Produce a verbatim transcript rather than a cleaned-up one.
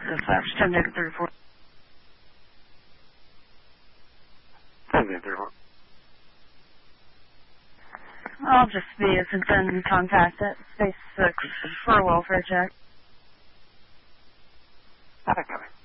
Dispatch, ten negative thirty-four. ten negative thirty-four. I'll just be a then contact at Space six for a welfare check. Alright, copy.